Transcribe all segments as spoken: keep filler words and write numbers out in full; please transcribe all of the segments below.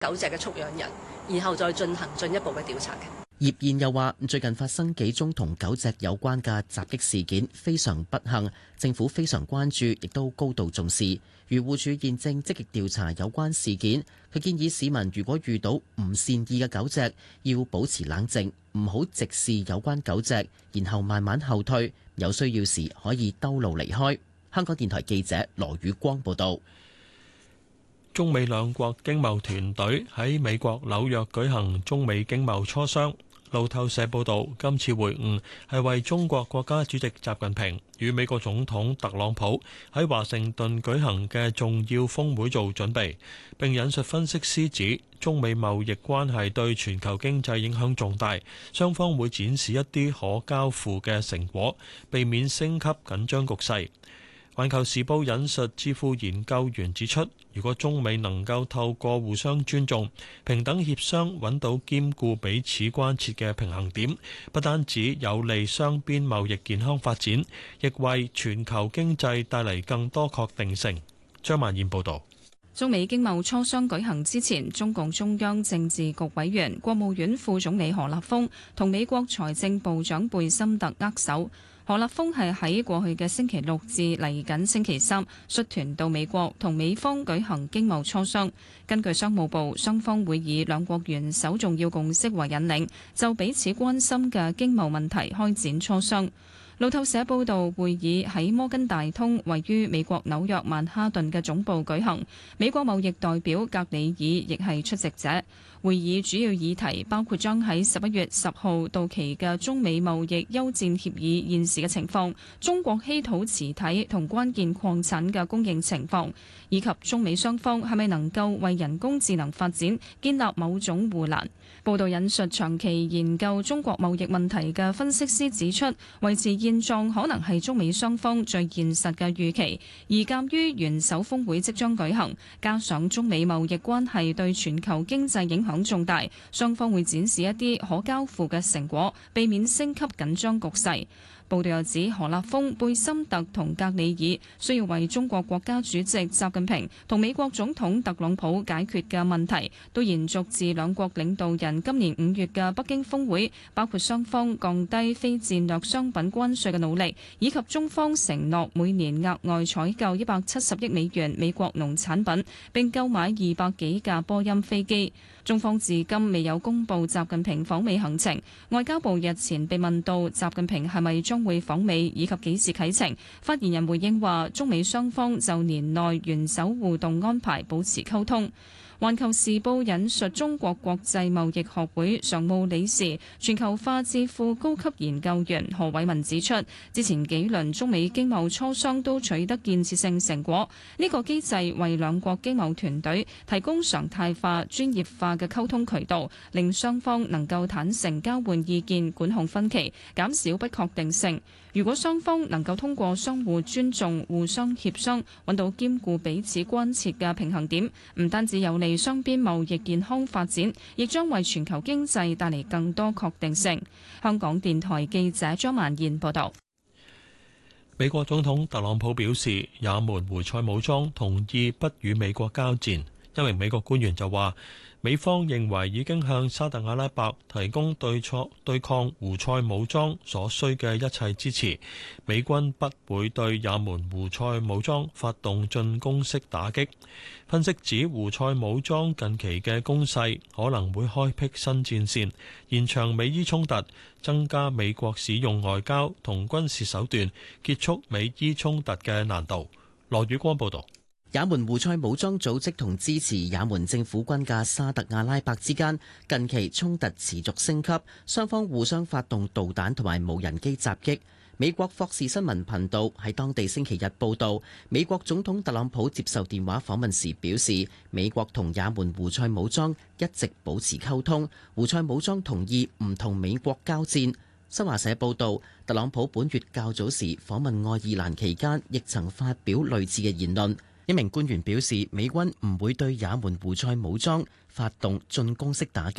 狗隻嘅畜養人，然後再進行進一步嘅調查嘅。 葉燕又話：最近發生幾宗同狗隻有關嘅襲擊事件，非常不幸，政府非常關注，亦都高度重視。漁護署現正積極調查有關事件。佢建議市民如果遇到唔善意嘅狗隻，要保持冷靜，唔好直視有關狗隻，然後慢慢後退，有需要時可以兜路離開。香港電台記者羅宇光報道。 中美兩國經貿團隊喺美國紐約舉行中美經貿磋商。路透社報道，今次會晤係為中國國家主席習近平與美國總統特朗普喺華盛頓舉行嘅重要峰會做準備。並引述分析師指，中美貿易關係對全球經濟影響重大，雙方會展示一啲可交付嘅成果，避免升級緊張局勢。環球時報引述智庫研究員指出，如果中美能夠透過互相尊重、平等協商揾到兼顧彼此關切嘅平衡點，不單止有利雙邊貿易健康發展，亦為全球經濟帶嚟更多確定性。張曼燕報導。 中美經貿磋商舉行之前，中共中央政治局委員、國務院副總理何立峰同美國財政部長貝森特握手。何立峰係喺過去嘅星期六至嚟緊星期三率團到美國同美方舉行經貿磋商。根據商務部，雙方會以兩國元首重要共識為引領，就彼此關心嘅經貿問題開展磋商。路透社報道，會議喺摩根大通位於美國紐約曼哈頓嘅總部舉行，美國貿易代表格里爾亦係出席者。會議主要議題包括將喺十一月十號到期嘅中美貿易休戰協議現時嘅情況、中國稀土磁體同關鍵礦產嘅供應情況，以及中美雙方係咪能夠為人工智能發展建立某種護欄。報道引述長期研究中國貿易問題嘅分析師指出，維持現狀可能係中美雙方最現實嘅預期，而鑑於元首峰會即將舉行，加上中美貿易關係對全球經濟影響重大，雙方會展示一啲可交付嘅成果，避免升級緊張局勢。報道又指，何立峰、貝森特同格里爾需要為中國國家主席習近平同美國總統特朗普解決嘅問題，都延續自兩國領導人今年五月嘅北京峰會，包括雙方降低非戰略商品關稅嘅努力，以及中方承諾每年額外採購一百七十億美元美國農產品，並購買二百幾架波音飛機。中方至今未有公布習近平訪美行程。外交部日前被問到習近平係咪將會訪美以及幾時啟程，發言人回應話，中美雙方就年內元首互動安排保持溝通。環球時報引述中國國際貿易學會常務理事、全球化智庫高級研究員何偉文指出，之前幾輪中美經貿磋商都取得建設性成果，呢個機制為兩國經貿團隊提供常態化、專業化嘅溝通渠道，令雙方能夠坦誠交換意見、管控分歧，減少不確定性。如果雙方能夠通過相互尊重、互相協商，揾到兼顧彼此關切嘅平衡點，唔單止有利雙邊貿易健康發展，亦將為全球經濟帶嚟更多確定性。香港電台記者張曼燕報道。 美國總統特朗普表示，也門胡塞武裝同意不與美國交戰。一名美國官員就話，美方認為已經向沙特阿拉伯提供對錯對抗胡塞武裝所需嘅一切支持，美軍不會對也門胡塞武裝發動進攻式打擊。分析指，胡塞武裝近期嘅攻勢可能會開闢新戰線，延長美伊衝突，增加美國使用外交同軍事手段結束美伊衝突嘅難度。羅宇光報導。 也門胡塞武裝組織同支持也門政府軍嘅沙特阿拉伯之間近期衝突持續升級，雙方互相發動導彈同埋無人機襲擊。美國霍士新聞頻道喺當地星期日報導，美國總統特朗普接受電話訪問時表示，美國同也門胡塞武裝一直保持溝通，胡塞武裝同意唔同美國交戰。新華社報導，特朗普本月較早時訪問愛爾蘭期間，亦曾發表類似嘅言論。一名官員表示，美軍唔會對也門胡塞武裝發動進攻式打擊。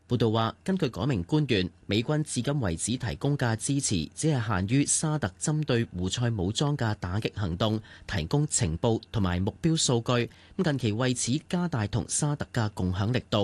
報道話，根據嗰名官員，美軍至今為止提供嘅支持只係限於沙特針對胡塞武裝嘅打擊行動提供情報同埋目標數據。咁近期為此加大同沙特嘅共享力度。